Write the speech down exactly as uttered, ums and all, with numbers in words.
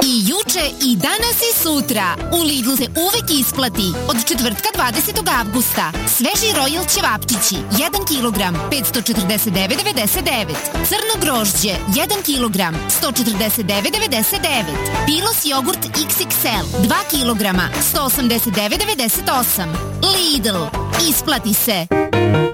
I juče, i danas, i sutra. U Lidlu se uvek isplati. Od četvrtka dvadesetog avgusta. Sveži Royal ćevapčići, jedan kilogram, petsto četrdeset devet devedeset devet. Crno grožđe, jedan kilogram, sto četrdeset devet devedeset devet. Pilos jogurt iks iks el, dva kilograma, sto osamdeset devet devedeset osam. Lidl, isplati se.